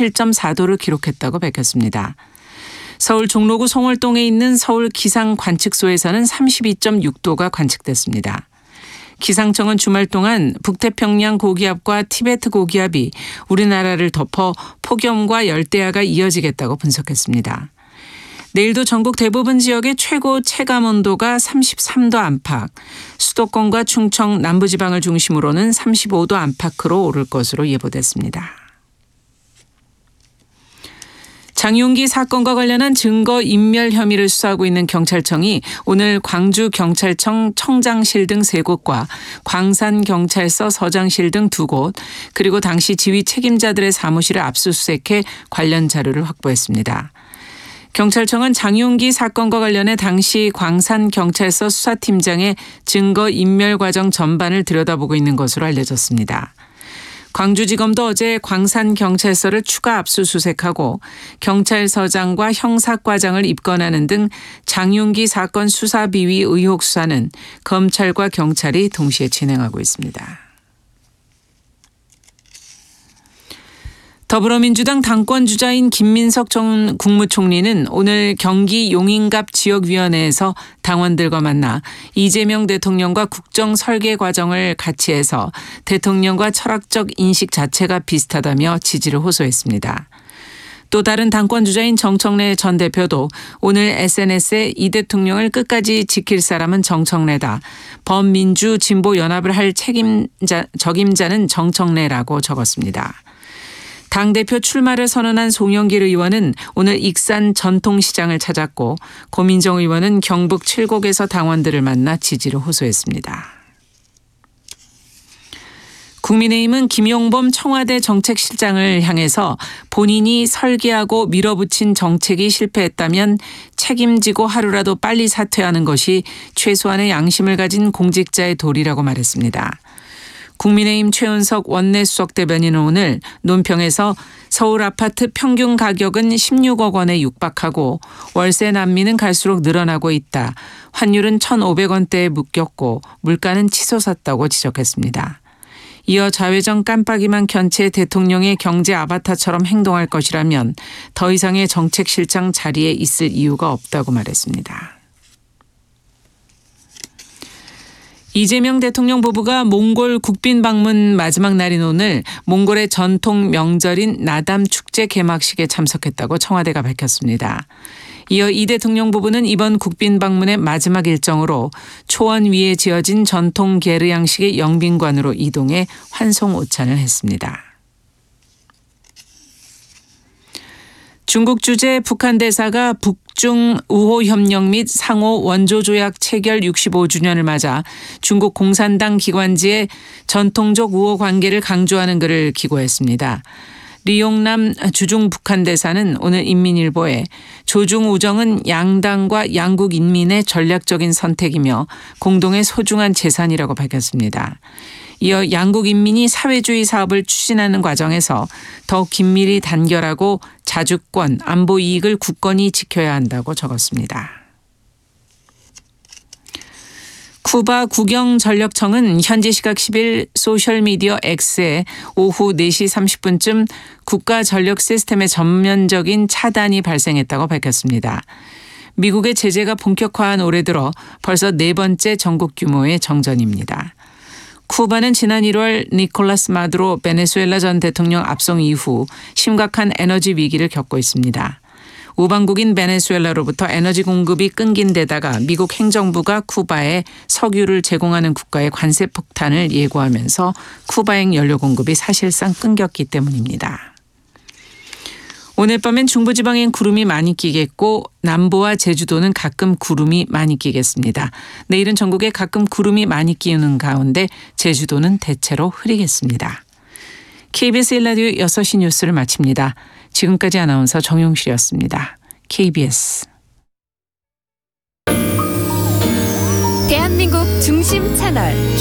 37.4도를 기록했다고 밝혔습니다. 서울 종로구 송월동에 있는 서울 기상관측소에서는 32.6도가 관측됐습니다. 기상청은 주말 동안 북태평양 고기압과 티베트 고기압이 우리나라를 덮어 폭염과 열대야가 이어지겠다고 분석했습니다. 내일도 전국 대부분 지역의 최고 체감온도가 33도 안팎, 수도권과 충청 남부지방을 중심으로는 35도 안팎으로 오를 것으로 예보됐습니다. 장윤기 사건과 관련한 증거인멸 혐의를 수사하고 있는 경찰청이 오늘 광주경찰청 청장실 등 3곳과 광산경찰서 서장실 등 2곳 그리고 당시 지휘 책임자들의 사무실을 압수수색해 관련 자료를 확보했습니다. 경찰청은 장윤기 사건과 관련해 당시 광산경찰서 수사팀장의 증거인멸 과정 전반을 들여다보고 있는 것으로 알려졌습니다. 광주지검도 어제 광산경찰서를 추가 압수수색하고 경찰서장과 형사과장을 입건하는 등 장윤기 사건 수사 비위 의혹 수사는 검찰과 경찰이 동시에 진행하고 있습니다. 더불어민주당 당권주자인 김민석 전 국무총리는 오늘 경기 용인갑 지역위원회에서 당원들과 만나 이재명 대통령과 국정 설계 과정을 같이 해서 대통령과 철학적 인식 자체가 비슷하다며 지지를 호소했습니다. 또 다른 당권주자인 정청래 전 대표도 오늘 SNS에 이 대통령을 끝까지 지킬 사람은 정청래다. 범민주 진보 연합을 할 적임자는 정청래라고 적었습니다. 당대표 출마를 선언한 송영길 의원은 오늘 익산 전통시장을 찾았고 고민정 의원은 경북 칠곡에서 당원들을 만나 지지를 호소했습니다. 국민의힘은 김용범 청와대 정책실장을 향해서 본인이 설계하고 밀어붙인 정책이 실패했다면 책임지고 하루라도 빨리 사퇴하는 것이 최소한의 양심을 가진 공직자의 도리라고 말했습니다. 국민의힘 최은석 원내수석 대변인은 오늘 논평에서 서울 아파트 평균 가격은 16억 원에 육박하고 월세 난민은 갈수록 늘어나고 있다. 환율은 1,500원대에 묶였고 물가는 치솟았다고 지적했습니다. 이어 좌회전 깜빡이만 켠 채 대통령의 경제 아바타처럼 행동할 것이라면 더 이상의 정책실장 자리에 있을 이유가 없다고 말했습니다. 이재명 대통령 부부가 몽골 국빈 방문 마지막 날인 오늘 몽골의 전통 명절인 나담 축제 개막식에 참석했다고 청와대가 밝혔습니다. 이어 이 대통령 부부는 이번 국빈 방문의 마지막 일정으로 초원 위에 지어진 전통 게르양식의 영빈관으로 이동해 환송 오찬을 했습니다. 중국 주재 북한 대사가 북중 우호 협력 및 상호 원조 조약 체결 65주년을 맞아 중국 공산당 기관지의 전통적 우호 관계를 강조하는 글을 기고했습니다. 리용남 주중 북한 대사는 오늘 인민일보에 조중 우정은 양당과 양국 인민의 전략적인 선택이며 공동의 소중한 재산이라고 밝혔습니다. 이어 양국 인민이 사회주의 사업을 추진하는 과정에서 더욱 긴밀히 단결하고 자주권, 안보 이익을 굳건히 지켜야 한다고 적었습니다. 쿠바 국영전력청은 현지 시각 10일 소셜미디어 X에 오후 4시 30분쯤 국가 전력 시스템의 전면적인 차단이 발생했다고 밝혔습니다. 미국의 제재가 본격화한 올해 들어 벌써 4번째 전국 규모의 정전입니다. 쿠바는 지난 1월 니콜라스 마두로 베네수엘라 전 대통령 압송 이후 심각한 에너지 위기를 겪고 있습니다. 우방국인 베네수엘라로부터 에너지 공급이 끊긴 데다가 미국 행정부가 쿠바에 석유를 제공하는 국가의 관세 폭탄을 예고하면서 쿠바행 연료 공급이 사실상 끊겼기 때문입니다. 오늘 밤엔 중부지방엔 구름이 많이 끼겠고 남부와 제주도는 가끔 구름이 많이 끼겠습니다. 내일은 전국에 가끔 구름이 많이 끼는 가운데 제주도는 대체로 흐리겠습니다. KBS 1라디오 6시 뉴스를 마칩니다. 지금까지 아나운서 정용실이었습니다. KBS 대한민국 중심 채널